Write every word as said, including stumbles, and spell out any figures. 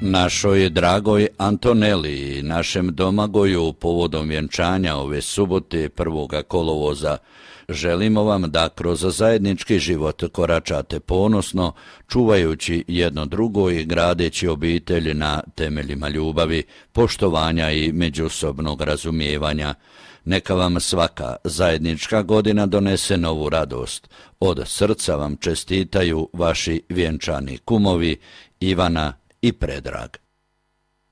Našoj dragoj Antoneli i našem Domagoju povodom vjenčanja ove subote prvog kolovoza želimo vam da kroz zajednički život koračate ponosno, čuvajući jedno drugo i gradeći obitelj na temeljima ljubavi, poštovanja i međusobnog razumijevanja. Neka vam svaka zajednička godina donese novu radost. Od srca vam čestitaju vaši vjenčani kumovi Ivana i Predrag.